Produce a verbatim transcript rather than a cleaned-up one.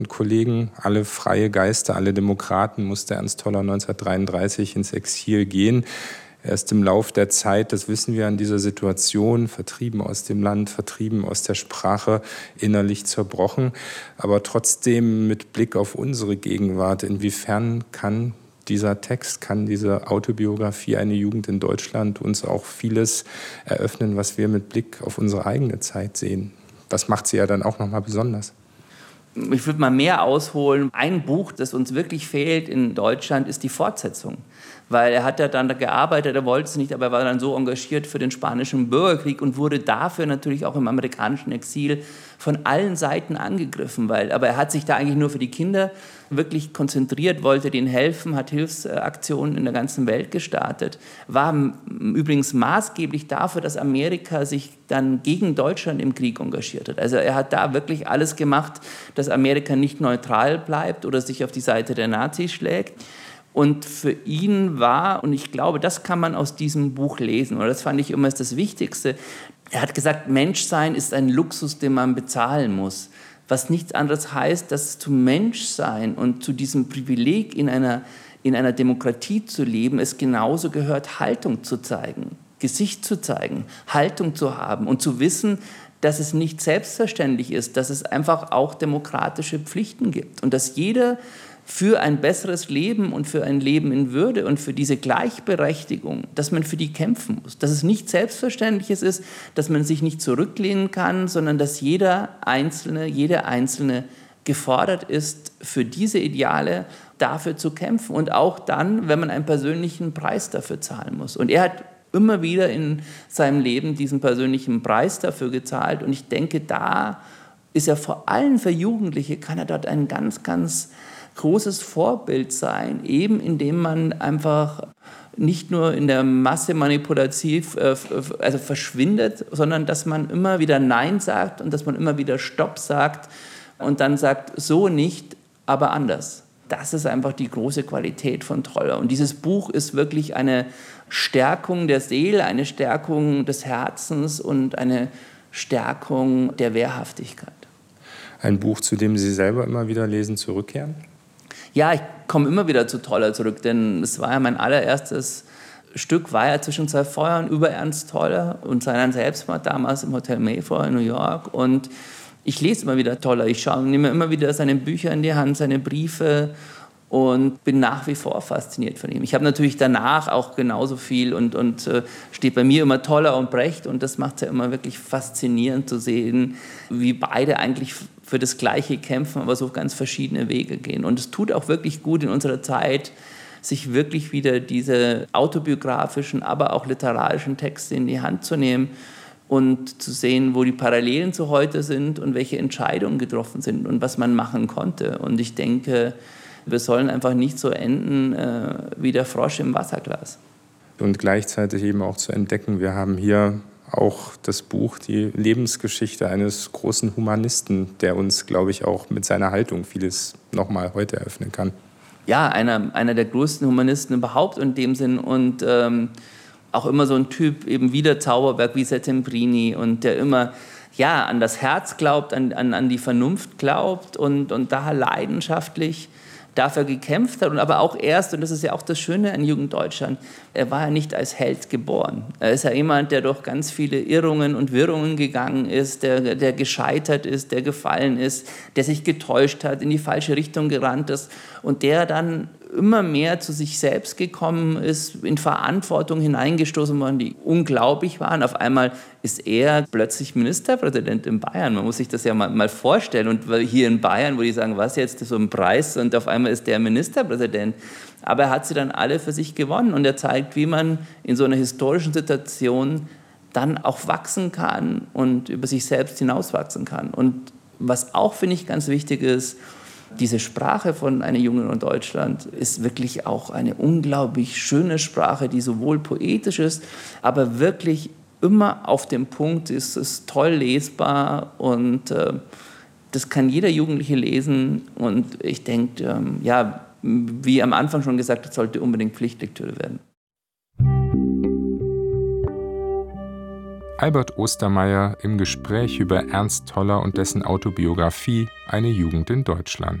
Kollegen, alle freie Geister, alle Demokraten, musste Ernst Toller neunzehnhundertdreiunddreißig ins Exil gehen. Er ist im Lauf der Zeit, das wissen wir an dieser Situation, vertrieben aus dem Land, vertrieben aus der Sprache, innerlich zerbrochen. Aber trotzdem mit Blick auf unsere Gegenwart, inwiefern kann dieser Text, kann diese Autobiografie Eine Jugend in Deutschland uns auch vieles eröffnen, was wir mit Blick auf unsere eigene Zeit sehen? Das macht sie ja dann auch nochmal besonders. Ich würde mal mehr ausholen. Ein Buch, das uns wirklich fehlt in Deutschland, ist die Fortsetzung. Weil er hat ja dann gearbeitet, er wollte es nicht, aber er war dann so engagiert für den Spanischen Bürgerkrieg und wurde dafür natürlich auch im amerikanischen Exil von allen Seiten angegriffen. Weil, aber er hat sich da eigentlich nur für die Kinder wirklich konzentriert, wollte denen helfen, hat Hilfsaktionen in der ganzen Welt gestartet, war übrigens maßgeblich dafür, dass Amerika sich dann gegen Deutschland im Krieg engagiert hat. Also er hat da wirklich alles gemacht, dass Amerika nicht neutral bleibt oder sich auf die Seite der Nazis schlägt. Und für ihn war, und ich glaube, das kann man aus diesem Buch lesen, oder das fand ich immer das Wichtigste, er hat gesagt, Menschsein ist ein Luxus, den man bezahlen muss. Was nichts anderes heißt, dass zum Menschsein und zu diesem Privileg in einer, in einer Demokratie zu leben, es genauso gehört, Haltung zu zeigen, Gesicht zu zeigen, Haltung zu haben und zu wissen, dass es nicht selbstverständlich ist, dass es einfach auch demokratische Pflichten gibt und dass jeder für ein besseres Leben und für ein Leben in Würde und für diese Gleichberechtigung, dass man für die kämpfen muss. Dass es nicht Selbstverständliches ist, dass man sich nicht zurücklehnen kann, sondern dass jeder Einzelne, jede Einzelne gefordert ist, für diese Ideale dafür zu kämpfen. Und auch dann, wenn man einen persönlichen Preis dafür zahlen muss. Und er hat immer wieder in seinem Leben diesen persönlichen Preis dafür gezahlt. Und ich denke, da ist er vor allem für Jugendliche, kann er dort ein ganz, ganz großes Vorbild sein, eben indem man einfach nicht nur in der Masse manipulativ äh, also verschwindet, sondern dass man immer wieder Nein sagt und dass man immer wieder Stopp sagt und dann sagt, so nicht, aber anders. Das ist einfach die große Qualität von Toller. Und dieses Buch ist wirklich eine Stärkung der Seele, eine Stärkung des Herzens und eine Stärkung der Wehrhaftigkeit. Ein Buch, zu dem Sie selber immer wieder lesen, zurückkehren? Ja, ich komme immer wieder zu Toller zurück, denn es war ja mein allererstes Stück, war ja Zwischen zwei Feuern über Ernst Toller und seinen Selbstmord damals im Hotel Mayfair in New York. Und ich lese immer wieder Toller, ich schaue, nehme immer wieder seine Bücher in die Hand, seine Briefe und bin nach wie vor fasziniert von ihm. Ich habe natürlich danach auch genauso viel und, und äh, steht bei mir immer Toller und Brecht und das macht es ja immer wirklich faszinierend zu sehen, wie beide eigentlich für das Gleiche kämpfen, aber so auf ganz verschiedene Wege gehen. Und es tut auch wirklich gut in unserer Zeit, sich wirklich wieder diese autobiografischen, aber auch literarischen Texte in die Hand zu nehmen und zu sehen, wo die Parallelen zu heute sind und welche Entscheidungen getroffen sind und was man machen konnte. Und ich denke, wir sollen einfach nicht so enden äh, wie der Frosch im Wasserglas. Und gleichzeitig eben auch zu entdecken, wir haben hier auch das Buch, die Lebensgeschichte eines großen Humanisten, der uns, glaube ich, auch mit seiner Haltung vieles nochmal heute eröffnen kann. Ja, einer, einer der größten Humanisten überhaupt in dem Sinn und ähm, auch immer so ein Typ, eben wie der Zauberberg, wie Settembrini und der immer ja, an das Herz glaubt, an, an, an die Vernunft glaubt und, und da leidenschaftlich dafür gekämpft hat und aber auch erst, und das ist ja auch das Schöne an Jugend Deutschland, er war ja nicht als Held geboren. Er ist ja jemand, der durch ganz viele Irrungen und Wirrungen gegangen ist, der, der gescheitert ist, der gefallen ist, der sich getäuscht hat, in die falsche Richtung gerannt ist und der dann immer mehr zu sich selbst gekommen ist, in Verantwortung hineingestoßen worden, die unglaublich waren. Auf einmal ist er plötzlich Ministerpräsident in Bayern. Man muss sich das ja mal, mal vorstellen. Und hier in Bayern, wo die sagen, was jetzt, so ein Preis, und auf einmal ist der Ministerpräsident. Aber er hat sie dann alle für sich gewonnen. Und er zeigt, wie man in so einer historischen Situation dann auch wachsen kann und über sich selbst hinauswachsen kann. Und was auch, finde ich, ganz wichtig ist, diese Sprache von Eine Jugend in Deutschland ist wirklich auch eine unglaublich schöne Sprache, die sowohl poetisch ist, aber wirklich immer auf dem Punkt ist, ist toll lesbar und äh, das kann jeder Jugendliche lesen und ich denke, ähm, ja, wie am Anfang schon gesagt, das sollte unbedingt Pflichtlektüre werden. Albert Ostermeier im Gespräch über Ernst Toller und dessen Autobiografie »Eine Jugend in Deutschland«.